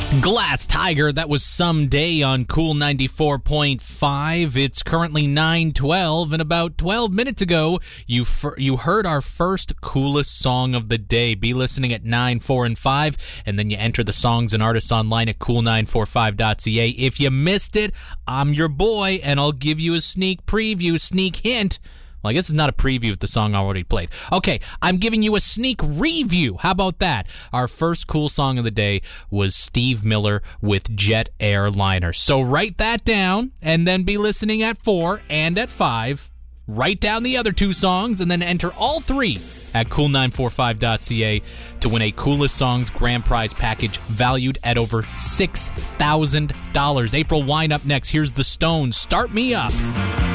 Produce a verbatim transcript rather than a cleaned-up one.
Glass Tiger, that was Someday on Cool ninety-four point five. It's currently nine twelve, and about twelve minutes ago, you f- you heard our first coolest song of the day. Be listening at nine, four, and five, and then you enter the songs and artists online at cool nine four five dot c a. If you missed it, I'm your boy, and I'll give you a sneak preview, sneak hint. Well, I guess it's not a preview of the song I already played. Okay, I'm giving you a sneak review. How about that? Our first cool song of the day was Steve Miller with Jet Airliner. So write that down, and then be listening at four and at five. Write down the other two songs, and then enter all three at cool nine four five dot c a to win a Coolest Songs grand prize package valued at over six thousand dollars. April Wine up next. Here's the Stones. Start Me Up.